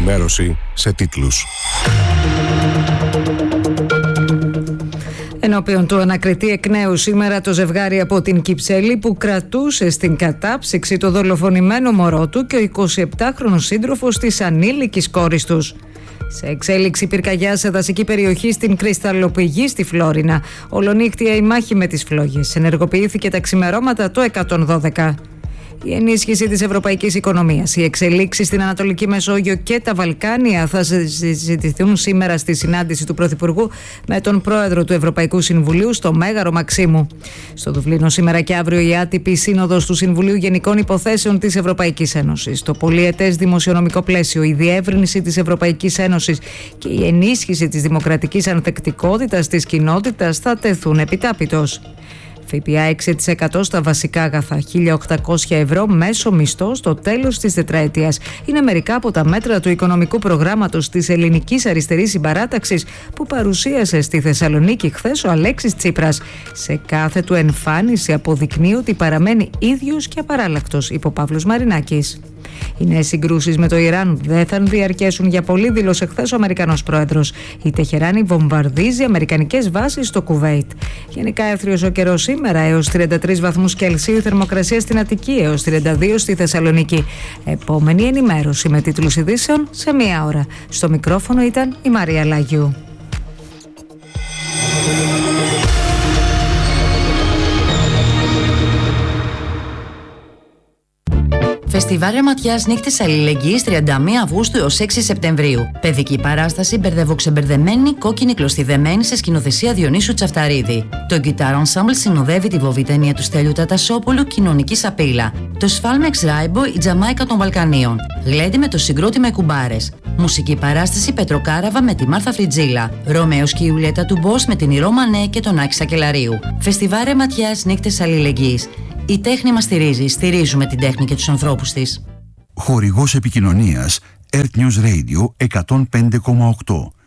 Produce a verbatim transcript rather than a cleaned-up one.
ενημέρωση σε τίτλους. Ενώπιον του ανακριτή εκ νέου σήμερα το ζευγάρι από την Κυψέλη που κρατούσε στην κατάψυξη το δολοφονημένο μωρό του και ο εικοσιεπτάχρονος σύντροφος της ανήλικης κόρης τους. Σε εξέλιξη πυρκαγιά σε δασική περιοχή στην Κρυσταλλοπηγή στη Φλόρινα. Ολονύχτια η μάχη με τις φλόγες. Ενεργοποιήθηκε τα ξημερώματα το εκατόν δώδεκα. Η ενίσχυση της ευρωπαϊκής οικονομίας, οι εξελίξεις στην Ανατολική Μεσόγειο και τα Βαλκάνια θα συζητηθούν σήμερα στη συνάντηση του Πρωθυπουργού με τον Πρόεδρο του Ευρωπαϊκού Συμβουλίου στο Μέγαρο Μαξίμου. Στο Δουβλίνο σήμερα και αύριο η άτυπη σύνοδος του Συμβουλίου Γενικών Υποθέσεων της Ευρωπαϊκής Ένωσης, το πολυετές δημοσιονομικό πλαίσιο, η διεύρυνση της Ευρωπαϊκής Ένωσης και η ενίσχυση της δημοκρατικής ανθεκτικότητας της κοινότητας θα τεθούν επιτάπητος. ΦΠΑ έξι τοις εκατό στα βασικά αγαθά, χίλια οκτακόσια ευρώ μέσο μισθό στο τέλος της τετραετίας. Είναι μερικά από τα μέτρα του οικονομικού προγράμματος της Ελληνικής Αριστερής Συμπαράταξης που παρουσίασε στη Θεσσαλονίκη χθες ο Αλέξης Τσίπρας. Σε κάθε του εμφάνιση αποδεικνύει ότι παραμένει ίδιος και απαράλλακτος, είπε ο Παύλος Μαρινάκης. Οι νέες συγκρούσεις με το Ιράν δεν θα διαρκέσουν για πολύ, δήλωσε χθες ο Αμερικανός πρόεδρος. Η Τεχεράνη βομβαρδίζει αμερικανικές βάσεις στο Κουβέιτ. Γενικά έθριος ο καιρός σήμερα, έως τριάντα τρεις βαθμούς Κελσίου, η θερμοκρασία στην Αττική, έως τριάντα δύο στη Θεσσαλονίκη. Επόμενη ενημέρωση με τίτλους ειδήσεων σε μία ώρα. Στο μικρόφωνο ήταν η Μαρία Λάγιου. Φεστιβάλ Ρεματιάς Νύχτες Αλληλεγγύης τριάντα μία Αυγούστου έως έξι Σεπτεμβρίου. Παιδική παράσταση Μπερδευοξεμπερδεμένη, κόκκινη κλωστιδεμένη σε σκηνοθεσία Διονύσου Τσαφταρίδη. Το Guitar Ensemble συνοδεύει τη βοβιτένια του Στέλιου Τατασόπουλου, Κοινωνική Σαπίλα. Το Σφάλμεξ Ράιμπο, η Τζαμάικα των Βαλκανίων. Γλέντι με το συγκρότημα Οι Κουμπάρες. Μουσική παράσταση Πετροκάραβα με τη Μάρθα Φριτζίλα. Ρωμαίος και η Ιουλέτα του Μπος με την Ηρώ Μανέ και τον Άκη Σακελαρίου. Φεστιβάλ Ρεματιάς Νύχτες Αλληλεγγύης. Η τέχνη μας στηρίζει. Στηρίζουμε την τέχνη και τους ανθρώπους της. Χορηγός επικοινωνίας Earth News Radio εκατόν πέντε κόμμα οκτώ.